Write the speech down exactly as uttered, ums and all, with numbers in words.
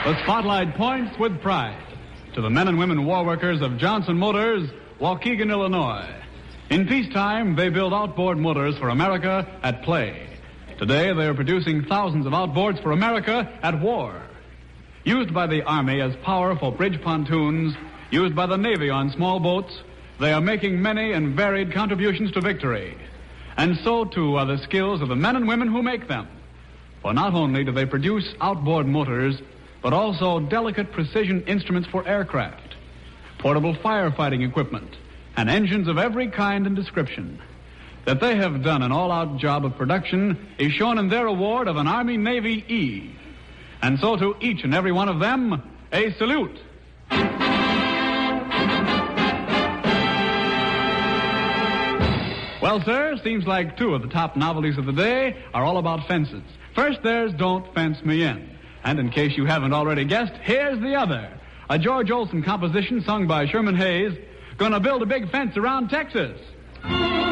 The spotlight points with pride to the men and women war workers of Johnson Motors, Waukegan, Illinois. In peacetime, they build outboard motors for America at play. Today, they are producing thousands of outboards for America at war. Used by the Army as power for bridge pontoons, used by the Navy on small boats, they are making many and varied contributions to victory. And so, too, are the skills of the men and women who make them. For not only do they produce outboard motors, but also delicate precision instruments for aircraft, portable firefighting equipment, and engines of every kind and description. That they have done an all-out job of production is shown in their award of an Army-Navy E. And so to each and every one of them, a salute. Well, sir, seems like two of the top novelties of the day are all about fences. First, there's Don't Fence Me In. And in case you haven't already guessed, here's the other. A George Olson composition sung by Sherman Hayes, Gonna Build a Big Fence Around Texas.